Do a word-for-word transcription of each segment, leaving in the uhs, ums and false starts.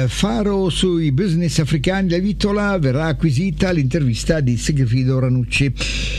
Faro sui business africani della Vitola, verrà acquisita l'intervista di Sigfrido Ranucci.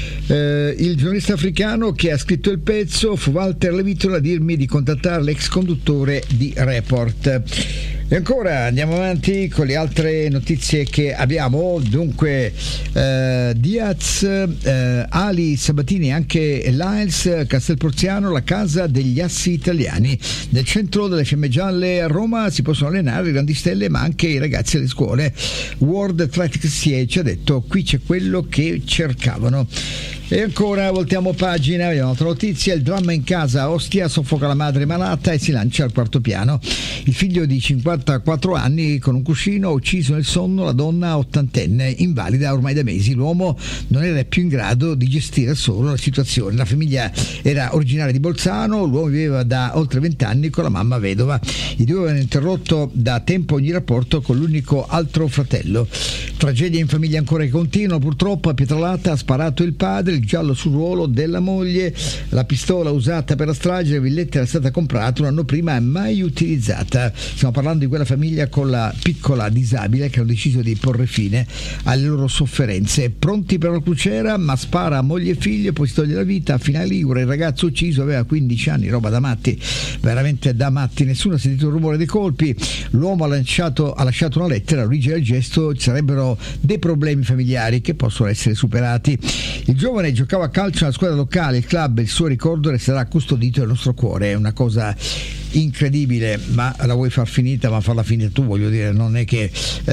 Eh, il giornalista africano che ha scritto il pezzo fu Walter Levitola a dirmi di contattare l'ex conduttore di Report. E ancora andiamo avanti con le altre notizie che abbiamo. Dunque eh, Diaz, eh, Ali Sabatini e anche Lyles, Castelporziano, la casa degli assi italiani. Nel centro delle Fiamme Gialle a Roma si possono allenare le grandi stelle ma anche i ragazzi alle scuole. World Athletics ci ha detto qui c'è quello che cercavano. E ancora voltiamo pagina, vediamo un'altra notizia. Il dramma in casa a Ostia, soffoca la madre malata e si lancia al quarto piano. Il figlio di cinquantaquattro anni con un cuscino ha ucciso nel sonno la donna ottantenne, invalida ormai da mesi. L'uomo non era più in grado di gestire solo la situazione. La famiglia era originaria di Bolzano, l'uomo viveva da oltre vent'anni con la mamma vedova. I due avevano interrotto da tempo ogni rapporto con l'unico altro fratello. Tragedia in famiglia ancora che continua, purtroppo a Pietralata ha sparato il padre, il giallo sul ruolo della moglie. La pistola usata per la strage della villetta era stata comprata un anno prima e mai utilizzata. Stiamo parlando di quella famiglia con la piccola disabile che hanno deciso di porre fine alle loro sofferenze. Pronti per una crociera, ma spara a moglie e figlio, poi si toglie la vita. A Finale Ligure il ragazzo ucciso aveva quindici anni, roba da matti, veramente da matti. Nessuno ha sentito il rumore dei colpi. L'uomo ha lasciato, ha lasciato una lettera. All'origine del gesto ci sarebbero dei problemi familiari che possono essere superati. Il giovane giocava a calcio nella squadra locale, il club, il suo ricordo resterà custodito nel nostro cuore. È una cosa incredibile, ma la vuoi far finita, ma farla finita tu, voglio dire, non è che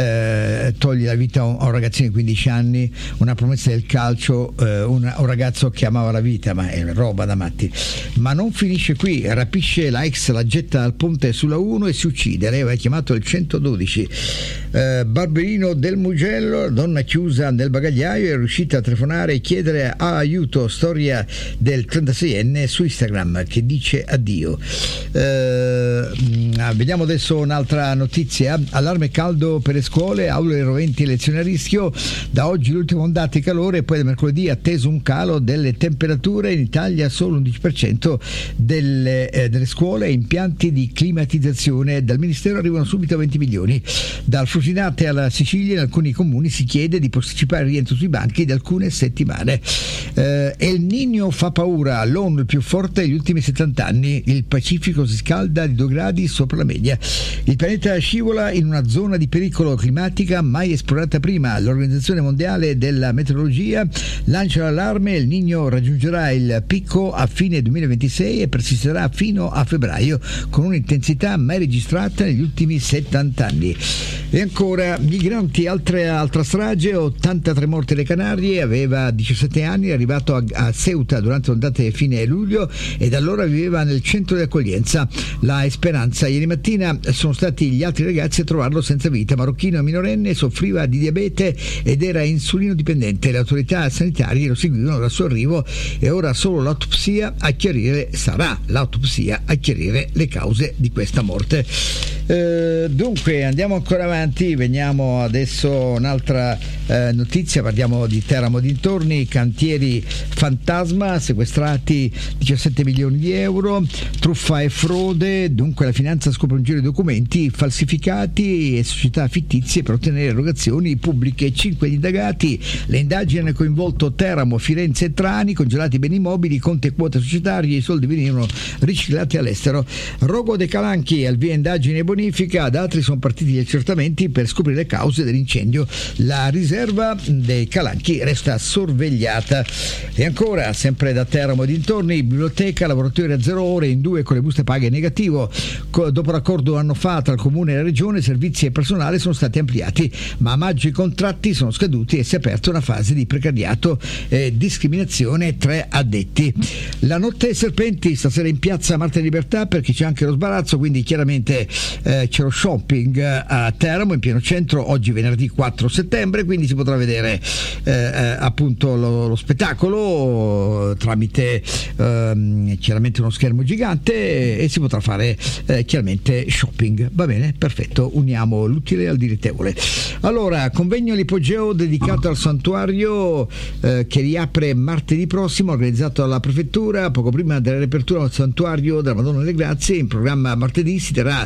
eh, togli la vita a un, a un ragazzino di quindici anni, una promessa del calcio, eh, un, un ragazzo che amava la vita, ma è roba da matti. Ma non finisce qui, rapisce la ex, la getta dal ponte sulla uno e si uccide. Lei aveva chiamato il centododici. eh, Barberino del Mugello, donna chiusa nel bagagliaio, è riuscita a telefonare e chiedere aiuto. Storia del trentaseienne su Instagram che dice addio. eh, Vediamo adesso un'altra notizia. Allarme caldo per le scuole, aule roventi, lezioni a rischio. Da oggi l'ultima ondata di calore, poi da mercoledì atteso un calo delle temperature. In Italia solo l'undici per cento delle, eh, delle scuole e impianti di climatizzazione. Dal Ministero arrivano subito venti milioni. Dal Frusinate alla Sicilia in alcuni comuni si chiede di posticipare il rientro sui banchi di alcune settimane. eh, El Niño fa paura, l'ONU il più forte degli ultimi settanta anni. Il Pacifico si scalda di due gradi sopra la media. Il pianeta scivola in una zona di pericolo climatica mai esplorata prima. L'Organizzazione Mondiale della Meteorologia lancia l'allarme: il Niño raggiungerà il picco a fine duemilaventisei e persisterà fino a febbraio con un'intensità mai registrata negli ultimi settanta anni. E ancora migranti, altra, altra strage, ottantatré morti alle Canarie. Aveva diciassette anni, è arrivato a, a Ceuta durante l'ondata di fine luglio e da allora viveva nel centro di accoglienza La Esperanza. Ieri mattina sono stati gli altri ragazzi a trovarlo senza vita. Marocchino minorenne, soffriva di diabete ed era insulino dipendente. Le autorità sanitarie lo seguivano dal suo arrivo e ora solo l'autopsia a chiarire sarà l'autopsia a chiarire le cause di questa morte. Eh, dunque andiamo ancora avanti, veniamo adesso un'altra eh, notizia. Parliamo di Teramo dintorni, cantieri fantasma, sequestrati diciassette milioni di euro, truffa e frode. Dunque la finanza scopre un giro di documenti falsificati e società fittizie per ottenere erogazioni pubbliche. Cinque indagati. Le indagini hanno coinvolto Teramo, Firenze e Trani, congelati beni immobili, conti e quote societarie, i soldi venivano riciclati all'estero. Rogo De Calanchi al via indagini e bonifica, ad altri sono partiti gli accertamenti per scoprire le cause dell'incendio. La riserva dei Calanchi resta sorvegliata. E ancora, sempre da Teramo e dintorni, biblioteca, lavoratori a zero ore in due con le buste paghe negativo. Co- dopo l'accordo un anno fa tra il comune e la regione, servizi e personale sono stati ampliati, ma a maggio i contratti sono scaduti e si è aperta una fase di precariato e discriminazione. Tre addetti. La notte ai serpenti stasera in piazza Marte Libertà, perché c'è anche lo sbarazzo, quindi chiaramente eh, c'è lo shopping a Teramo in pieno centro oggi venerdì quattro settembre, quindi si potrà vedere eh, appunto lo, lo spettacolo tramite eh, chiaramente uno schermo gigante e si potrà fare eh, chiaramente shopping. Va bene, perfetto, uniamo l'utile al dilettevole. Allora, convegno all'ipogeo dedicato al santuario eh, che riapre martedì prossimo, organizzato dalla prefettura poco prima della riapertura del santuario della Madonna delle Grazie. In programma martedì si terrà nella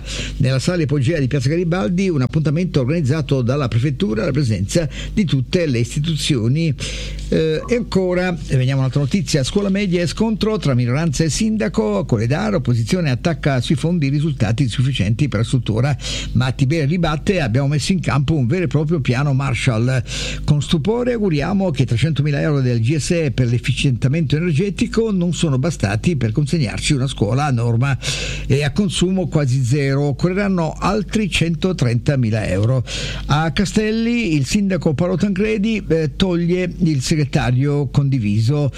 nella sala Ipogea di Piazza Garibaldi, un appuntamento organizzato dalla prefettura alla presenza di tutte le istituzioni. Eh, e ancora, veniamo a un'altra notizia: scuola media e scontro tra minoranza e sindaco, Coledaro, opposizione attacca sui fondi risultati insufficienti per la struttura, ma Tiberi ribatte, abbiamo messo in campo un vero e proprio piano Marshall. Con stupore auguriamo che trecentomila euro del G S E per l'efficientamento energetico non sono bastati per consegnarci una scuola a norma e a consumo quasi zero, occorreranno altri centotrentamila euro. A Castelli il sindaco Paolo Tancredi eh, toglie il segretario condiviso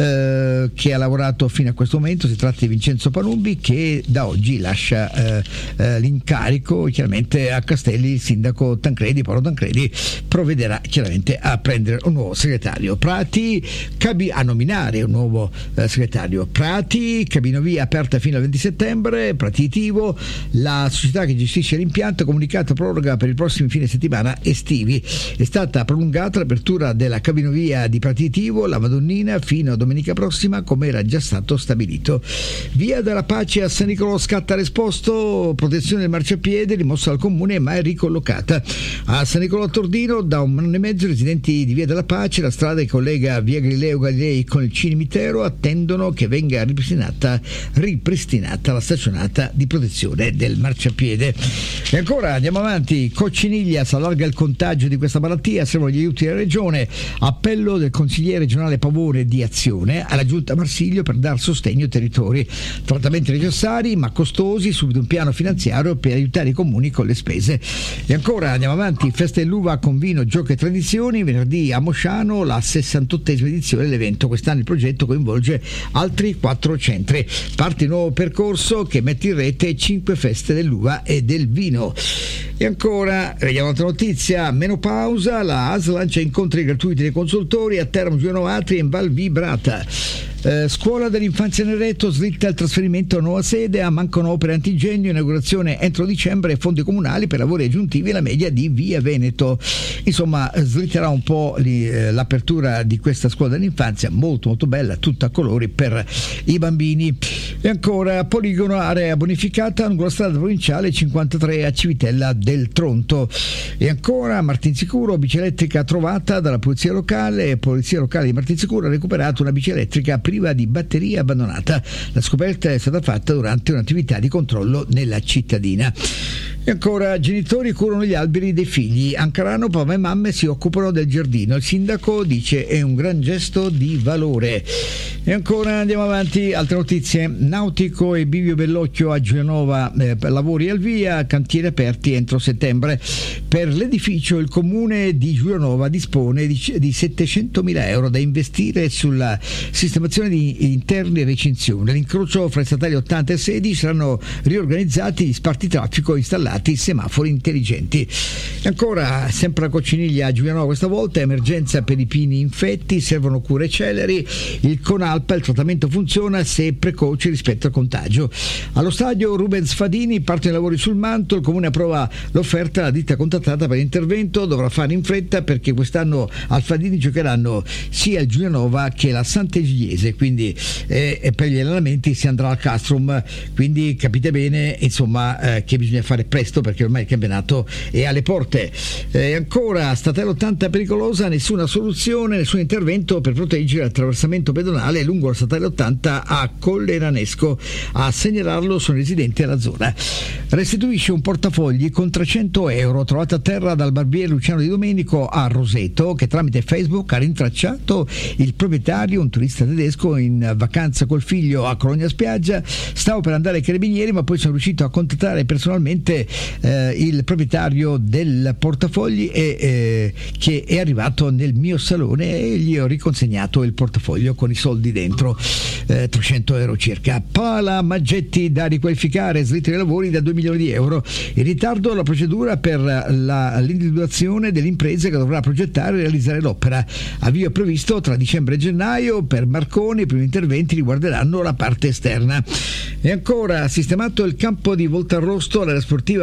eh, che ha lavorato fino a questo momento, si tratta di Vincenzo Palumbi, che da oggi lascia eh, eh, l'incarico. Chiaramente a Castelli il sindaco Tancredi, Paolo Tancredi, provvederà chiaramente a prendere un nuovo segretario. Prati cabi- a nominare un nuovo eh, segretario. Prati, cabinovia aperta fino al venti settembre, Prati Itivo, la società che gestisce l'impianto ha comunicato proroga per i prossimi fine settimana estivi. È stata prolungata l'apertura della cabinovia di Prati Itivo, la Madonnina, fino a domenica prossima, come era già stato stabilito. Via della Pace a San Nicolò scatta l'esposto, protezione del marciapiede rimossa dal comune ma è ricollocata. A San Nicolò Tordino da un anno e mezzo i residenti di Via della Pace, la strada che collega via Galileo Galilei con il cimitero, attendono che venga ripristinata, ripristinata la staccionata di protezione del marciapiede. E ancora andiamo avanti, Cocciniglia si allarga il contagio di questa malattia, servono gli aiuti della regione, appello del consigliere regionale Pavone di Azione alla giunta Marsiglio per dar sostegno ai territori, trattamenti necessari ma costosi, subito un piano finanziario per aiutare i comuni con le spese. E ancora andiamo avanti, festa dell'uva con vino, giochi e tradizioni, venerdì a Mosciano la sessantottesima edizione dell'evento. Quest'anno il progetto coinvolge altri quattro centri, parte il nuovo percorso che mette in rete cinque feste dell'uva e del vino. E ancora vediamo un'altra notizia, menopausa, la A S L lancia incontri gratuiti dei consultori a Teramo Giuliano Atri e in Val Vibrata. Eh, scuola dell'infanzia Neretto, slitta il trasferimento a nuova sede, a mancano opere antigenio, inaugurazione entro dicembre e fondi comunali per lavori aggiuntivi alla media di Via Veneto. Insomma, slitterà un po' li, eh, l'apertura di questa scuola dell'infanzia, molto molto bella, tutta a colori per i bambini. E ancora, poligono, area bonificata lungo la strada provinciale cinquantatré a Civitella del Tronto. E ancora, Martinsicuro, bici elettrica trovata dalla polizia locale, polizia locale di Martinsicuro ha recuperato una bici elettrica priva di batteria abbandonata. La scoperta è stata fatta durante un'attività di controllo nella cittadina. E ancora, genitori curano gli alberi dei figli. Ancarano, papà e mamme si occupano del giardino. Il sindaco dice è un gran gesto di valore. E ancora andiamo avanti, altre notizie. Nautico e Bivio Bellocchio a Giulianova, eh, lavori al via, cantieri aperti entro settembre. Per l'edificio il comune di Giulianova dispone di, di settecentomila euro da investire sulla sistemazione di interni e recinzione. L'incrocio fra i statali ottanta e sedici saranno riorganizzati, gli spartitraffico installati, semafori intelligenti. E ancora, sempre a Cocciniglia a Giulianova questa volta, emergenza per i pini infetti, servono cure celeri. Il Conalpa, il trattamento funziona se precoce rispetto al contagio. Allo stadio Rubens Fadini partono i lavori sul manto, il comune approva l'offerta, la ditta contrattata per l'intervento dovrà fare in fretta perché quest'anno al Fadini giocheranno sia il Giulianova che la Sant'Egidiese, quindi eh, e per gli allenamenti si andrà al Castrum, quindi capite bene insomma eh, che bisogna fare presto perché ormai il campionato è alle porte. E ancora, statale ottanta pericolosa, nessuna soluzione, nessun intervento per proteggere l'attraversamento pedonale lungo la statale ottanta a Colleranesco. A segnalarlo sono residenti della zona. Restituisce un portafogli con trecento euro trovato a terra dal barbiere Luciano Di Domenico a Roseto, che tramite Facebook ha rintracciato il proprietario, un turista tedesco in vacanza col figlio a Cologna Spiaggia. Stavo per andare ai carabinieri ma poi sono riuscito a contattare personalmente eh, il proprietario del portafogli e, eh, che è arrivato nel mio salone e gli ho riconsegnato il portafoglio con i soldi dentro, eh, trecento euro circa. Pala Maggetti da riqualificare, slitta dei lavori da due milioni di euro. In ritardo la procedura per la, l'individuazione dell'impresa che dovrà progettare e realizzare l'opera. Avvio previsto tra dicembre e gennaio. Per Marconi i primi interventi riguarderanno la parte esterna. E ancora, sistemato il campo di Voltarrosto, l'area sportiva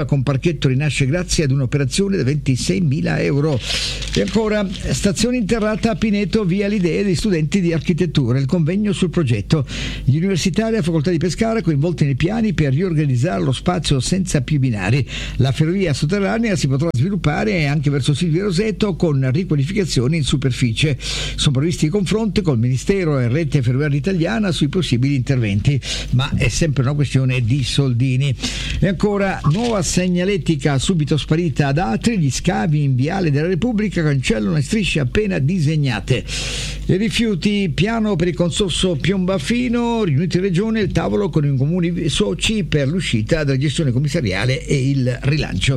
sportiva con parchetto rinasce grazie ad un'operazione da ventiseimila euro. E ancora, stazione interrata a Pineto, via l'idea degli studenti di architettura, il convegno sul progetto. Gli universitari a facoltà di Pescara coinvolti nei piani per riorganizzare lo spazio senza più binari. La ferrovia sotterranea si potrà sviluppare anche verso Silvio Rosetto con riqualificazioni in superficie. Sono previsti confronti col Ministero e Rete Ferroviaria Italiana sui possibili interventi, ma è sempre una questione di soldini. E ancora, nuova segnaletica subito sparita ad Atri, gli scavi in Viale della Repubblica cancellano le strisce appena disegnate. I rifiuti, piano per il consorso Piombafino, riuniti in regione, il tavolo con i comuni soci per l'uscita dalla gestione commissariale e il rilancio.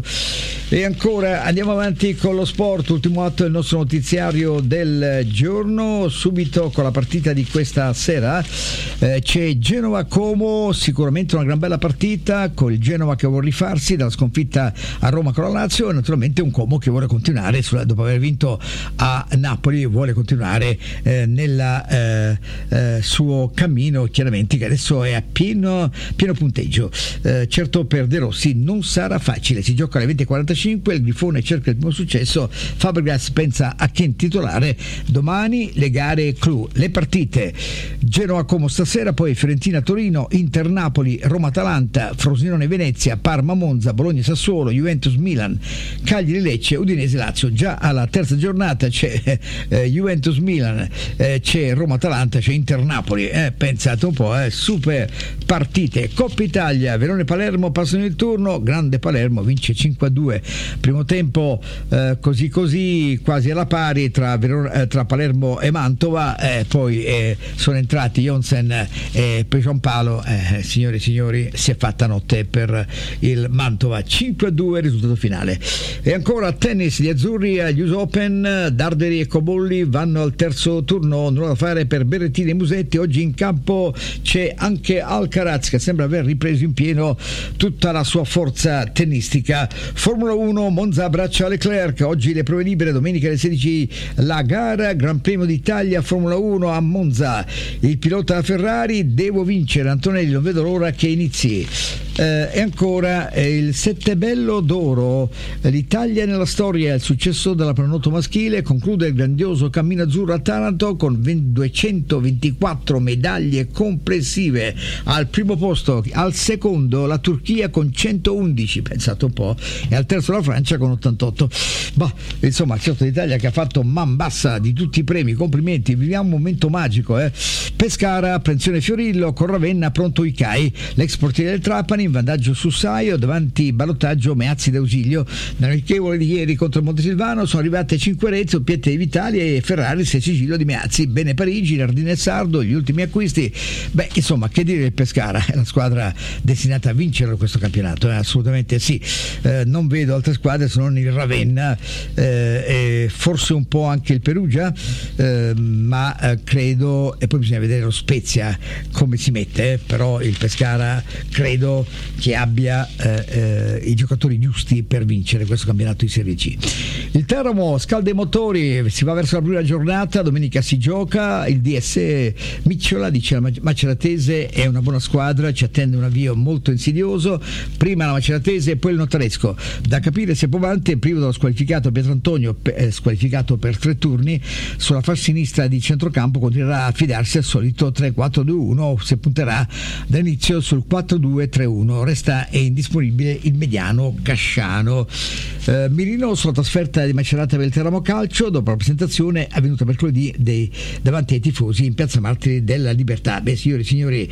E ancora andiamo avanti con lo sport, ultimo atto del nostro notiziario del giorno, subito con la partita di questa sera. Eh, c'è Genova-Como, sicuramente una gran bella partita, con il Genova che vuole rifarsi dalla sconfitta a Roma con la Lazio, e naturalmente un Como che vuole continuare sulla, dopo aver vinto a Napoli, vuole continuare eh, nel eh, eh, suo cammino, chiaramente, che adesso è a pieno, pieno punteggio. Eh, certo, per De Rossi non sarà facile, si gioca alle venti e quarantacinque, il Grifone cerca il primo successo, Fabregas pensa a chi titolare. Domani le gare clou, le partite: Genoa-Como stasera, poi Fiorentina-Torino, Inter-Napoli, Roma-Atalanta, Frosinone-Venezia, Parma-Monza, Bologna-Sassuolo, Juventus-Milan, Cagliari-Lecce, Udinese-Lazio. Già alla terza giornata c'è eh, Juventus-Milan, eh, c'è Roma-Atalanta, c'è Inter-Napoli. Eh, pensate un po', eh, super partite. Coppa Italia, Verone-Palermo passano il turno, grande Palermo vince cinque a due. Primo tempo eh, così così, quasi alla pari tra, Verona, eh, tra Palermo e Mantova, eh, poi eh, sono entrati Jonsen e Peixompalo. Eh, signori e signori, si è fatta notte per il Mantova, cinque a due risultato finale. E ancora tennis, gli azzurri agli U S Open, Darderi e Cobolli vanno al terzo turno, nulla da fare per Berrettini e Musetti. Oggi in campo c'è anche Alcaraz che sembra aver ripreso in pieno tutta la sua forza tennistica. Formula uno, Monza abbraccia Leclerc, oggi le prove libere, domenica alle sedici la gara, Gran Premio d'Italia Formula uno a Monza. Il pilota Ferrari: devo vincere, Antonelli, non vedo l'ora che inizi. Eh, e ancora eh, il Settebello d'Oro, l'Italia nella storia, il successo della pallanuoto maschile, conclude il grandioso cammino azzurro a Taranto con duecentoventiquattro medaglie complessive. Al primo posto, al secondo la Turchia con centoundici, pensate un po', e al terzo la Francia con ottantotto. Bah, insomma, certo, l'Italia che ha fatto man bassa di tutti i premi, complimenti, viviamo un momento magico. eh. Pescara, apprensione Fiorillo, con Ravenna pronto Icai, l'ex portiere del Trapani in vantaggio su Saio, davanti ballottaggio Meazzi d'Ausilio. Nell'amichevole di ieri contro il Montesilvano sono arrivate cinque reti, doppiette di Vitali e Ferrari, sei sigillo di Meazzi. Bene Parigi, Nardini e Sardo, gli ultimi acquisti. Beh, insomma, che dire del Pescara, è la squadra destinata a vincere questo campionato, eh? Assolutamente sì. Eh, non vedo altre squadre se non il Ravenna, eh, e forse un po' anche il Perugia, eh, ma eh, credo, e poi bisogna vedere lo Spezia come si mette, eh? Però il Pescara credo che abbia eh, eh, i giocatori giusti per vincere questo campionato di Serie C. Il Teramo scalda i motori, si va verso la prima giornata, domenica si gioca, il D S Micciola dice la Maceratese è una buona squadra, ci attende un avvio molto insidioso, prima la Maceratese e poi il Notaresco, da capire se Povante, privo dello squalificato Pietrantonio, eh, squalificato per tre turni, sulla fascia sinistra di centrocampo continuerà a affidarsi al solito tre quattro due uno o se punterà dall'inizio sul quattro due tre uno. Resta è indisponibile il mediano Casciano. Eh, Mirino sulla trasferta di Macerata per il Teramo Calcio dopo la presentazione avvenuta mercoledì dei, davanti ai tifosi in Piazza Martiri della Libertà. Beh, signori e signori,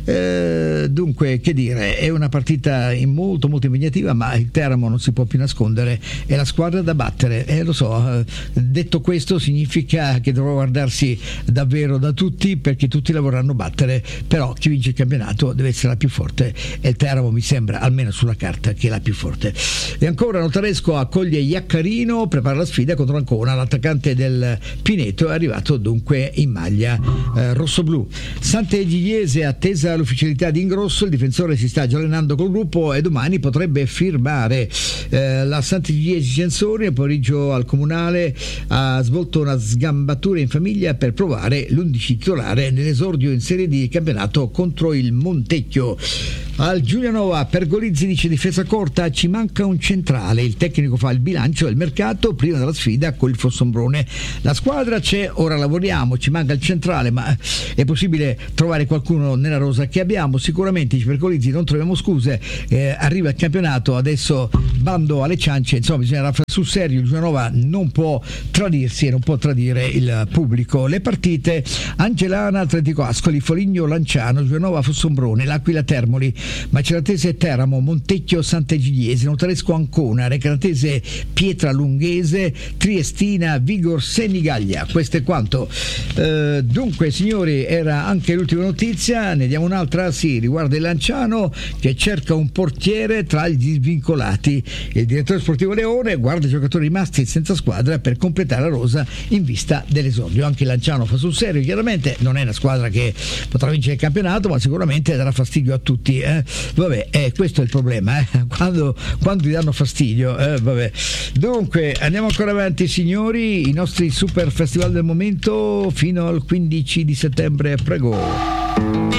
eh, dunque, che dire, è una partita molto molto impegnativa, ma il Teramo non si può più nascondere, è la squadra da battere. Eh, lo so, eh, detto questo significa che dovrò guardarsi davvero da tutti, perché tutti la vorranno battere, però chi vince il campionato deve essere la più forte e il Teramo mi sembra, almeno sulla carta, che è la più forte. E ancora Notaresco accoglie Iaccarino, prepara la sfida contro Ancona, l'attaccante del Pineto è arrivato dunque in maglia eh, rossoblù. Sant'Egidiese attesa l'ufficialità di Ingrosso, il difensore si sta già allenando col gruppo e domani potrebbe firmare. Eh, la Sant'Egidiese Censori nel pomeriggio al Comunale ha svolto una sgambatura in famiglia per provare l'undici titolare nell'esordio in Serie D campionato contro il Montecchio. Al Giulianova, Pergolizzi dice difesa corta, ci manca un centrale, il tecnico fa il bilancio del mercato prima della sfida con il Fossombrone. La squadra c'è, ora lavoriamo, ci manca il centrale, ma è possibile trovare qualcuno nella rosa che abbiamo? Sicuramente, dice Pergolizzi, non troviamo scuse, eh, arriva il campionato, adesso bando alle ciance, insomma bisogna sul serio, il Giulianova non può tradirsi e non può tradire il pubblico. Le partite: Angelana, Atletico Ascoli, Foligno, Lanciano, Giulianova, Fossombrone, L'Aquila, Termoli, Maceratese, Teramo, Montecchio, Sant'Egidiese, Notaresco, Ancona, Recanatese, Pietra Lunghese, Triestina, Vigor, Senigallia. Questo è quanto. Eh, dunque signori, era anche l'ultima notizia, ne diamo un'altra, sì, riguarda il Lanciano che cerca un portiere tra gli svincolati. Il direttore sportivo Leone guarda i giocatori rimasti senza squadra per completare la rosa in vista dell'esordio. Anche il Lanciano fa sul serio, chiaramente non è una squadra che potrà vincere il campionato, ma sicuramente darà fastidio a tutti, eh. Vabbè, eh, questo è il problema, eh. quando, quando ti danno fastidio, eh, vabbè. Dunque andiamo ancora avanti signori, i nostri super festival del momento fino al quindici di settembre, prego.